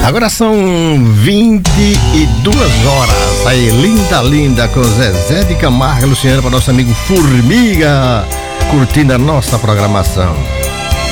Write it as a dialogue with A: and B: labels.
A: Agora são 22 horas. Aí, linda, com Zezé de Camargo e Luciano, para nosso amigo Formiga, curtindo a nossa programação.